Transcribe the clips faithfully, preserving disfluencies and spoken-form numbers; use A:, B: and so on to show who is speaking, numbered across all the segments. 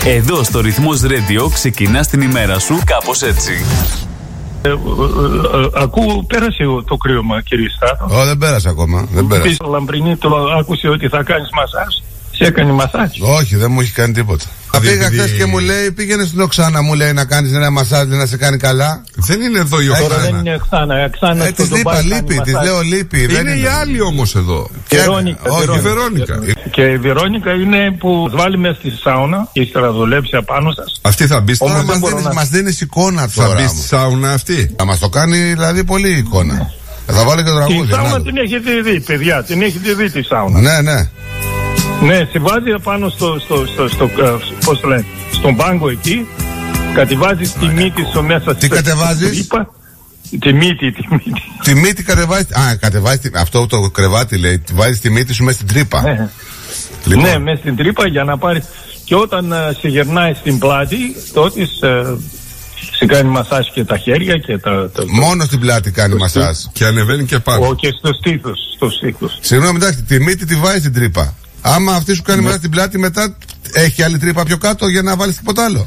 A: Εδώ στο Ρυθμός Radio ξεκινάς την ημέρα σου κάπως έτσι.
B: Ε, ε, ε, ακούω, πέρασε το κρύωμα, κύριε Στάθο.
C: Ω, δεν πέρασε ακόμα. Δεν πέρασε.
B: Πίσω Λαμπρινή το άκουσε ότι θα κάνεις μασάζ. Σε έκανε μασάζ.
C: Όχι, δεν μου έχει κάνει τίποτα. Θα πήγα χθες και μου λέει, πήγαινε στην Οξάνα, μου λέει να κάνεις ένα μασάζ, να σε κάνει καλά.
D: Δεν είναι εδώ η Οξάνα.
B: Τώρα δεν είναι Οξάνα. Οξάνα
C: ε, της είπα, λείπει, της λέω λείπει.
D: Είναι,
C: δεν
D: είναι η άλλη όμως εδώ.
B: Βερόνικα.
D: Όχι, η Βερόνικα.
B: Και η Βερόνικα είναι που βάλει μέσα στη σάουνα και ύστερα δουλέψει απάνω σας.
D: Αυτή θα μπει
C: Τώρα
D: στη
C: μας δίνεις,
B: να...
C: μας δίνεις εικόνα τώρα.
D: Θα μπει στη σάουνα αυτή.
C: Θα μας το κάνει δηλαδή πολύ εικόνα. Θα βάλει και το τραγούδι.
B: Τη σάουνα την έχετε δει, παιδιά, την έχετε δει τη σάουνα.
C: Ναι, ναι.
B: Ναι, σε βάζει απάνω στο, στο, στο, στο, πώς το λένε, στον πάγκο εκεί, κατεβάζεις τη μύτη στο μέσα.
C: Τι κατεβάζεις?
B: Τρύπα, τη μύτη, τη μύτη.
C: Τη μύτη κατεβάζεις, α, κατεβάζεις, αυτό το κρεβάτι λέει, βάζεις τη μύτη σου μέσα στην τρύπα.
B: Ναι,
C: λοιπόν.
B: ναι, μέσα στην τρύπα για να πάρεις, και όταν uh, σε γερνάει στην πλάτη, τότε uh, σε κάνει μασάζ και τα χέρια και τα... τα
C: μόνο στην πλάτη κάνει μασάζ.
D: Και ανεβαίνει και πάνω.
B: Ο, και στο στήθος, στο στήθος.
C: Συγγνώμη, εντάξει, τη μύτη τη βάζεις στην τρύπα. Άμα αυτή σου κάνει μέσα στην πλάτη, μετά έχει άλλη τρύπα πιο κάτω για να βάλεις τίποτα άλλο.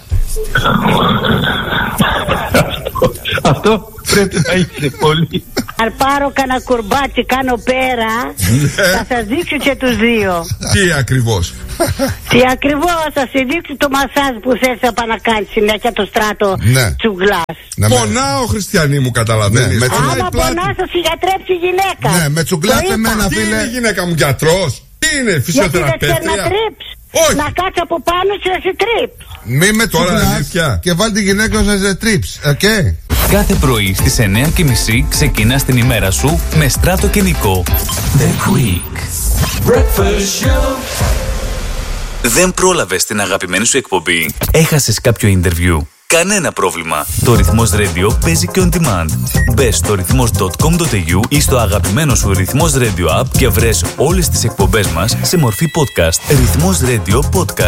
B: αυτό, αυτό πρέπει να είσαι πολύ.
E: Αν πάρω κανένα κουρμπάτσι, κάνω πέρα, θα σας δείξω και τους δύο.
D: Τι ακριβώς?
E: Τι ακριβώς, θα σας δείξω το μασάζ που θες να κάνεις συνέχεια το στράτο τσουγκλάς.
C: Ναι,
D: πονάω, Χριστιανή μου, καταλαβαίνεις.
C: Ναι,
E: άμα πονάς θα σε γιατρέψει η γυναίκα.
C: Ναι, με τσουγκλάς εμένα,
D: Τι
C: φίλε.
D: είναι η γυναίκα μου, γιατρός? Τι είναι, φυσιοθεραπεύτρια?
E: Γιατί δεν ξέρει να τρίψει.
D: Όχι.
E: Να κάτσει από πάνω και να σε τρίψει.
C: Μη με
D: Τώρα
C: τσουγκλάς
D: αλήθεια.
C: και βάλει τη γυναίκα να σε τρίψει. Okay.
A: Κάθε πρωί στις εννιά και μισή ξεκινάς την ημέρα σου με Στράτο και Νικό. The Quick Breakfast Show. Δεν πρόλαβες την αγαπημένη σου εκπομπή? Έχασες κάποιο interview? Κανένα πρόβλημα. Το Ρυθμός Radio παίζει και on demand. Μπες στο ρυθμός τελεία κομ τελεία έι γιου ή στο αγαπημένο σου Ρυθμός Radio app και βρες όλες τις εκπομπές μας σε μορφή podcast. Ρυθμός Radio Podcast.